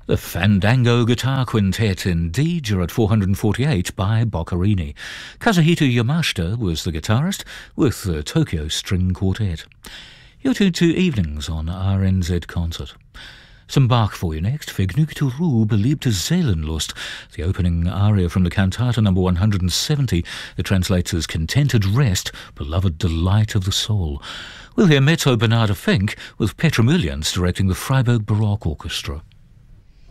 The Fandango Guitar Quintet in D, Jurat 448 by Boccherini. Kazuhito Yamashita was the guitarist with the Tokyo String Quartet. You're tuned to Evenings on RNZ Concert. Some Bach for you next. Vergnügte Ruhe, beliebte Seelenlust, the opening aria from the cantata number 170 that translates as Contented Rest, Beloved Delight of the Soul. We'll hear Mezzo Bernarda Fink with Petra Mulians directing the Freiburg Baroque Orchestra.